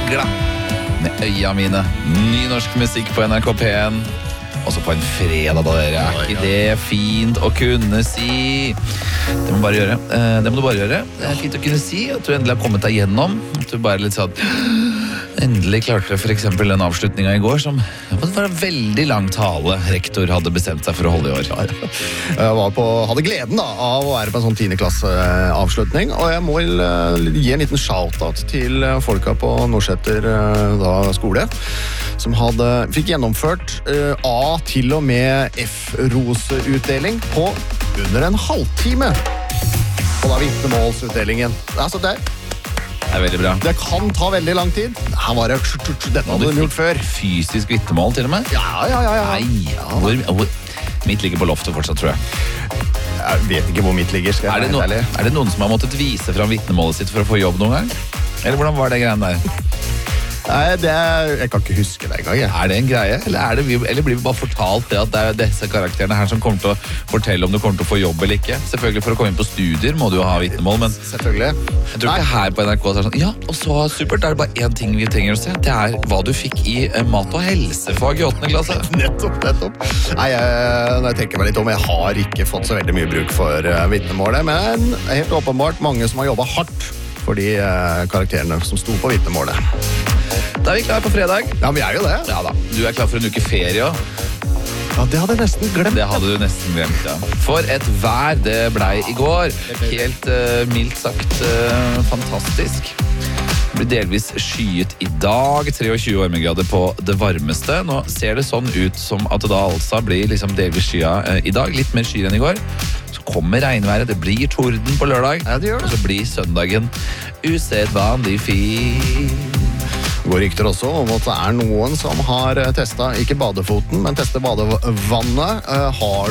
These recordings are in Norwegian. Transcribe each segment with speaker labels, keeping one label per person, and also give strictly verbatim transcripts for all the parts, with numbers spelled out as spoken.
Speaker 1: Glad med øya mine. Ny norsk musikk på N R K P en. Også på en fredag, da, dere. Er ikke det fint å kunne si? Det må, bare gjøre. det må du bare gjøre. Det er fint å kunne si at du endelig har kommet deg gjennom. At du bare litt sånn endelig klarte for eksempel den avslutningen i går som det var en veldig lang tale rektor hadde bestemt seg for å holde i år.
Speaker 2: Jeg var på, hadde gleden da, av å være på en sånn tiende klasse avslutning, og jeg må gi en liten shout-out til folka på Norseter da, skole, som hadde, fikk gjennomført uh, A til og med F-roseutdeling på under en halvtime. Og da vitnemålsutdelingen. Altså det
Speaker 1: Det er veldig bra.
Speaker 2: Det kan ta veldig lang tid. Her var det, dette hadde du gjort før.
Speaker 1: Fysisk vitnemål til og med?
Speaker 2: Ja, ja, ja. ja.
Speaker 1: Nei, ja. Hvor, hvor, mitt ligger på loftet fortsatt, tror jeg.
Speaker 2: Jeg vet ikke hvor mitt ligger, skal jeg
Speaker 1: er det, no, er det noen som har måttet vise fram vitnemålet sitt for å få jobb noen gang? Eller hvordan var det greien der?
Speaker 2: Nei, det er, jeg kan ikke huske det engang.
Speaker 1: Er det en greie? Eller, er det, eller blir vi bare fortalt det at det er disse karakterene her som kommer til å fortelle om du kommer til å få jobb eller ikke? Selvfølgelig for å komme inn på studier må du jo ha vitnemål, men
Speaker 2: selvfølgelig.
Speaker 1: Jeg tror ikke her på N R K så er det sånn, ja, og så supert, det er bare en ting vi trenger å se. Det er hva du fikk i mat- og helsefag i åttende klasse.
Speaker 2: Nettopp, nettopp. Nei, jeg, når jeg tenker meg litt om, jeg har ikke fått så veldig mye bruk for uh, vitnemålet, men helt åpenbart mange som har jobbet hardt for de uh, karakterene som sto på vitnemålet.
Speaker 1: Da er vi klar på fredag.
Speaker 2: Ja, vi er jo det.
Speaker 1: Ja da, du er klar for en uke ferie også.
Speaker 2: Ja, det hadde jeg nesten glemt.
Speaker 1: Det hadde du nesten glemt, ja. For et vær det blei i går. Helt uh, mildt sagt uh, fantastisk. Det blir delvis skyet i dag, treogtjue varmegrader på det varmeste. Nå ser det sånn ut som at det da altså blir liksom delvis skya uh, i dag, litt mer skyer enn i går. Så kommer regnværet, det blir torden på lørdag,
Speaker 2: ja, det gjør det.
Speaker 1: Og så blir søndagen usedvanlig fin.
Speaker 2: Det går rykter også om at det er noen som har testet, ikke badefoten, men testet badevannet. Uh, har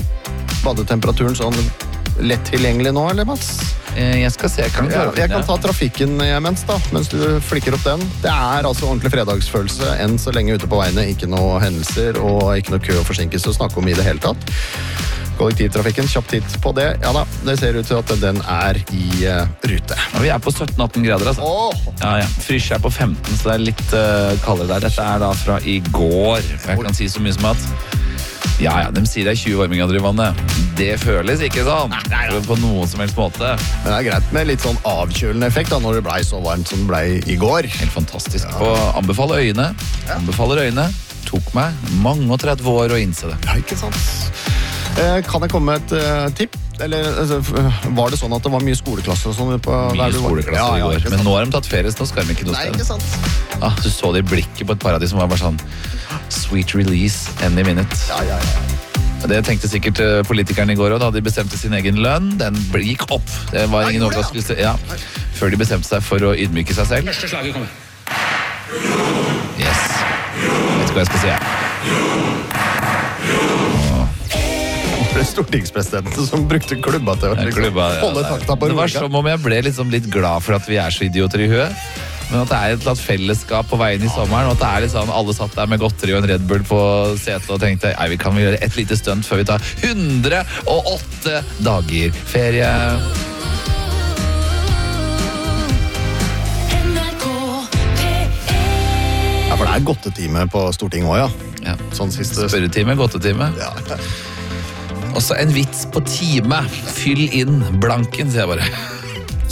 Speaker 2: du badetemperaturen sånn lett tilgjengelig nå, eller Mats?
Speaker 1: Jeg skal se, jeg kan,
Speaker 2: ja, jeg kan ta trafikken mens da, mens du flikker opp den. Det er altså ordentlig fredagsfølelse, enn så lenge ute på veiene, ikke noe hendelser og ikke noe kø og forsinkelse å snakke om i det hele tatt. Kollektivtrafikken, kjapt titt på det. Ja da, det ser ut til at den er i uh, rute.
Speaker 1: Ja, vi er på sytten atten grader, altså.
Speaker 2: Åh!
Speaker 1: Ja, ja. Frysje er på femten, så det er litt uh, kaldere der. Dette er da fra i går. Jeg kan si så mye som at ja, ja, de sier det er tjue varmegrader i vannet. Det føles ikke sånn. Nei, nei, nei. På noen som helst måte.
Speaker 2: Men det er greit med litt sånn avkjølende effekt da, når det ble så varmt som det ble i går.
Speaker 1: Helt fantastisk. Ja. Og anbefaler øyne. Ja. Anbefaler øyne. Tok meg mange og tretti år å innse det.
Speaker 2: Ja, ikke sant? Kan jeg komme med et uh, tipp? Eller altså, var det sånn at det var mye skoleklasser og sånn på
Speaker 1: mye skoleklasser ja, i går, ja, men nå har de tatt ferie, så nå skal de ikke noe sted.
Speaker 2: Nei, ikke sant.
Speaker 1: Ah, du så det i blikket på et par av de som var bare sånn sweet release any minute.
Speaker 2: Ja, ja, ja.
Speaker 1: Det tenkte sikkert politikerne i går også, da de bestemte sin egen lønn. Den gikk opp. Det var ingen overraskelse. Ja, før de bestemte seg for å ydmyke seg selv.
Speaker 3: Første slaget kommer.
Speaker 1: Yes. Vet du hva jeg skal si?
Speaker 2: Stortingspresidenten som brukte klubba til å
Speaker 1: klubba, ja,
Speaker 2: holde takta på
Speaker 1: det var som om jeg ble liksom litt glad for at vi er så idioter i huet, men at det er et eller annet fellesskap på veien i sommeren, og at det er litt sånn, alle satt der med godteri og en Red Bull på setet og tenkte, nei, vi kan vel gjøre et lite stunt før vi tar hundre og åtte dager ferie.
Speaker 2: Ja, for det er godtetime på Stortinget også, ja.
Speaker 1: Ja.
Speaker 2: Sånn siste...
Speaker 1: Spørretime, godtetime.
Speaker 2: Ja.
Speaker 1: Også en vits på time. Fyll inn blanken, sier jeg bare.